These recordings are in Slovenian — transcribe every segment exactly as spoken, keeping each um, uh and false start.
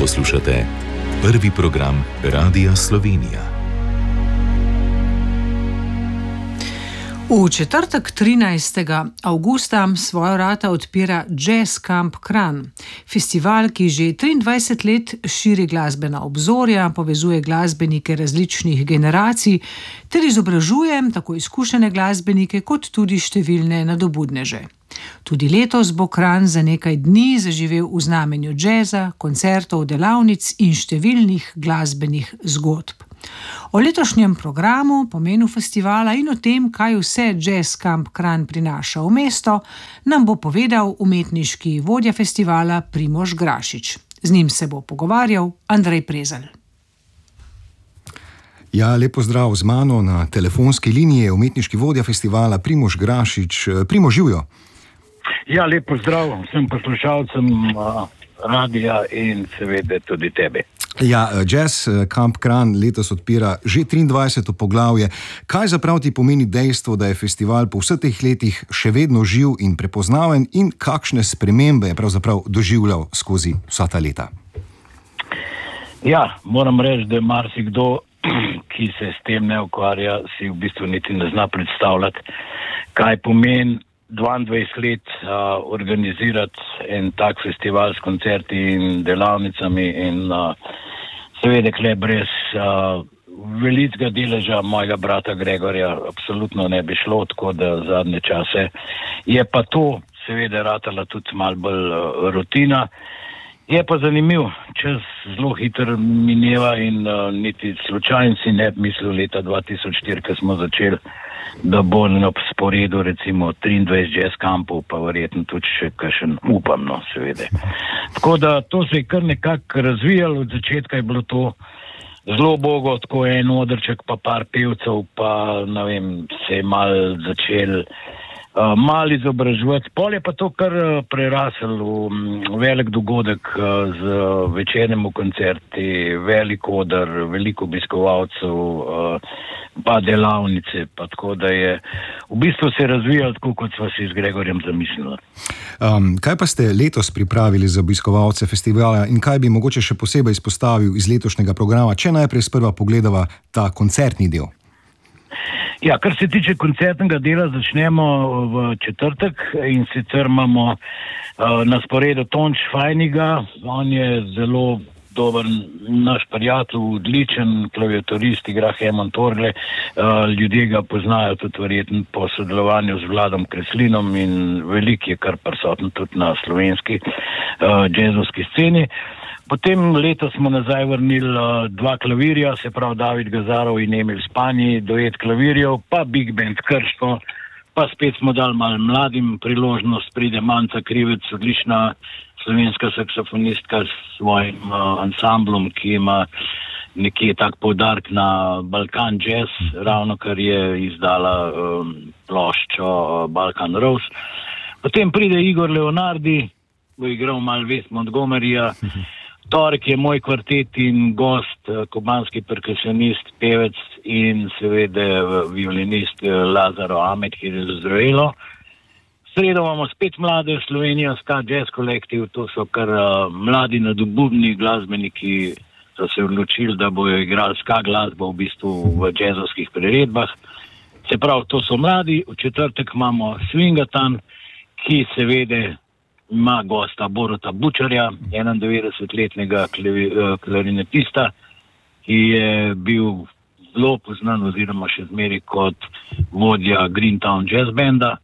Poslušate prvi program Radia Slovenija. V četrtek trinajstega avgusta svoja vrata odpira Jazz Camp Kranj, festival, ki že triindvajset let širi glasbena obzorja, povezuje glasbenike različnih generacij ter izobražuje tako izkušene glasbenike kot tudi številne nadobudneže. Tudi letos bo Kranj za nekaj dni zaživel v znamenju džeza, koncertov, delavnic in številnih glasbenih zgodb. O letošnjem programu, pomenu festivala in o tem, kaj vse Jazz Camp Kranj prinaša v mesto, nam bo povedal umetniški vodja festivala Primož Grašič. Z njim se bo pogovarjal Andrej Prezelj. Ja, lep pozdrav, z mano na telefonski liniji je umetniški vodja festivala Primož Grašič. Primož, živjo. Ja, lep pozdrav vsem poslušalcem uh, radia in seveda tudi tebe. Ja, Jazz Camp Kranj letos odpira že triindvajseto poglavje. Kaj zaprav ti pomeni dejstvo, da je festival po vseh teh letih še vedno živ in prepoznaven in kakšne spremembe je pravzaprav doživljal skozi vsa ta leta? Ja, moram reči, da je marsikdo, ki se s tem ne ukvarja, si v bistvu niti ne zna predstavljati, kaj pomeni dvaindvajset let uh, organizirati en tak festival s koncerti in delavnicami in uh, seveda kle brez uh, velikega deleža mojega brata Gregorja absolutno ne bi šlo, tako da zadnje čase je pa to seveda ratala tudi malo bolj uh, rutina. Je pa zanimiv, čas zelo hitro mineva in uh, niti slučajno si ne bi mislil leta dva tisoč štiri, ko smo začeli, da bo na sporedu recimo triindvajset jazz kampov, pa verjetno tudi še kakšen, upam, no, seveda. Tako da to se je kar nekako razvijalo, od začetka je bilo to zelo bogo, tako en odrček, pa par pevcev, pa ne vem, se je malo začel uh, malo izobraževati. Pol je pa to kar uh, prerasel v um, velik dogodek uh, z uh, večernimi koncerti, velik oder, veliko obiskovalcev, uh, pa delavnice, pa tako da je v bistvu se razvijalo tako, kot sva si z Gregorjem zamislila. Um, kaj pa ste letos pripravili za obiskovalce festivala in kaj bi mogoče še posebej izpostavil iz letošnjega programa, če najprej sprva pogledava ta koncertni del? Ja, kar se tiče koncertnega dela, začnemo v četrtek in sicer imamo uh, na sporedu Tonč Fajniga, on je zelo dober naš prijatelj, odličen klaviaturist, igra Hammond orgle, uh, ljudje ga poznajo tudi verjetno po sodelovanju z Vladom Kreslinom in velik je kar prisoten tudi na slovenski uh, džezovski sceni. Potem letos smo nazaj vrnili uh, dva klavirja, se pravi David Gazarov in Emil Spanji, duet klavirjev, pa Big Band Krško, pa spet smo dali malo mladim priložnost, pride Manca Krivec, odlična slovenska saksofonistka s svojim uh, ansamblom, ki ima nekje tak poudarek na Balkan Jazz, ravno kar je izdala um, ploščo uh, Balkan Rose. Potem pride Igor Leonardi, bo igral malo West Montgomeryja. Torek je moj kvartet in gost, uh, kubanski perkusionist, pevec in seveda uh, violinist uh, Lazaro Ahmed, ki je zdravilo. Sredo imamo spet mlade Slovenija, Ska Jazz Collective, to so kar uh, mladi nadobudni glasbeniki, so se odločili, da bojo igrali ska glasbo v bistvu v jazzovskih priredbah. Se pravi, to so mladi, v četrtek imamo Swingatan, ki seveda ima gosta Boruta Bučarja, enaindevetdesetletnega klarinetista, ki je bil zelo poznan oziroma še zmeri kot vodja Greentown Jazz Banda.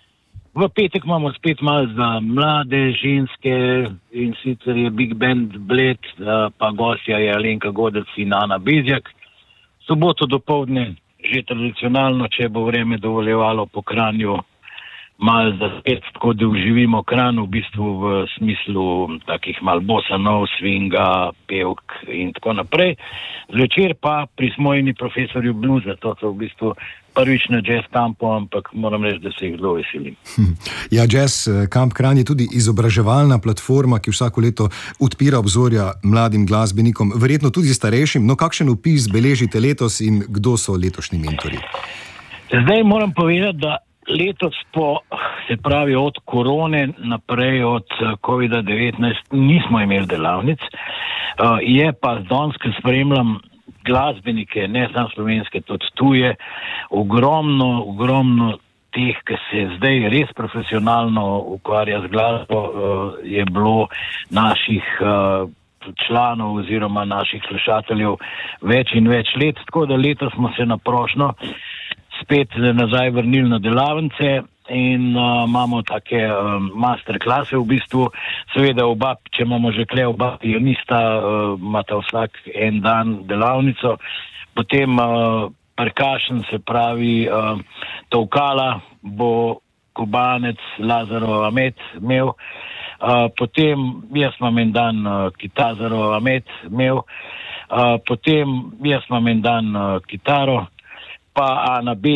V petek imamo spet malo za mlade ženske in sicer je Big Band Bled, pa gostja je Alenka Godec in Ana Bezjak. Soboto dopoldne, že tradicionalno, če bo vreme dovoljevalo po Kranju, malo za spet, tako da uživimo Kranj v bistvu v smislu takih malo bossa nov, swinga, pevk in tako naprej. Zvečer pa pri Smojini profesorju bluza, to so v bistvu prvič na Jazz Campu, ampak moram reči, da se jih zelo veselim. Ja, Jazz Camp Kranj je tudi izobraževalna platforma, ki vsako leto odpira obzorja mladim glasbenikom, verjetno tudi starejšim. No, kakšen vpis beležite letos in kdo so letošnji mentori? Zdaj moram povedati, da letos po, se pravi od korone naprej, od kovida devetnajst, nismo imeli delavnic. Uh, je pa danes, ko spremljam glasbenike, ne samo slovenske, tudi tuje, ogromno, ogromno teh, ki se zdaj res profesionalno ukvarja z glasbo, uh, je bilo naših uh, članov oziroma naših slušateljev več in več let, tako da letos smo se na prošnjo spet nazaj vrnili na delavnice in uh, imamo take um, masterklase v bistvu, seveda oba, če imamo že kle oba pianista, uh, imata vsak en dan delavnico, potem uh, percussion, se pravi uh, tolkala bo Kubanec Lazarov Amet imel, uh, potem jaz imam en dan uh, Kitazarov Amet imel, uh, potem jaz imam en dan uh, kitaro, pa Ana B